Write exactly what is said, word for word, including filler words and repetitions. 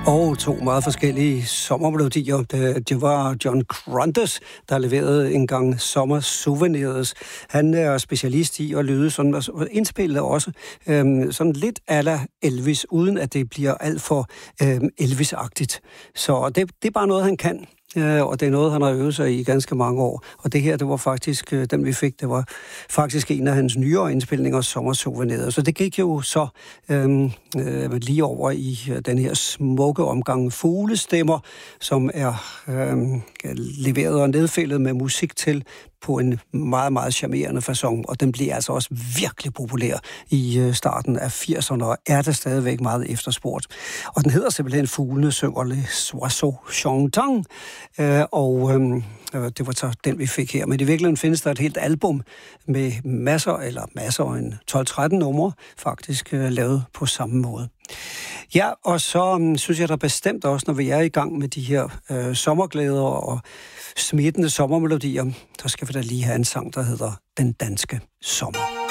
Og to meget forskellige sommermelodier. Det, det var John Gruntes, der leverede en gang Summer Souvenirs. Han er specialist i at lyde sådan, og indspille også øhm, sådan lidt a la Elvis, uden at det bliver alt for øhm, Elvis-agtigt. Så det, det er bare noget, han kan. Og det er noget, han har øvet sig i ganske mange år. Og det her, det var faktisk, den vi fik, det var faktisk en af hans nyere indspilninger, Summer Souvenirs. Så det gik jo så øhm, øh, lige over i den her smukke omgang fuglestemmer, som er øhm, leveret og nedfældet med musik til på en meget, meget charmerende facon, og den blev altså også virkelig populær i starten af firserne, og er der stadigvæk meget efterspurgt. Og den hedder simpelthen Fuglene synger Les Oiseaux Chantant, og øhm, det var så den, vi fik her. Men i virkeligheden findes der et helt album med masser, eller masser, en tolv tretten numre, faktisk øh, lavet på samme måde. Ja, og så um, synes jeg da bestemt også, når vi er i gang med de her øh, sommerglæder og smittende sommermelodier, så skal vi da lige have en sang, der hedder Den Danske Sommer.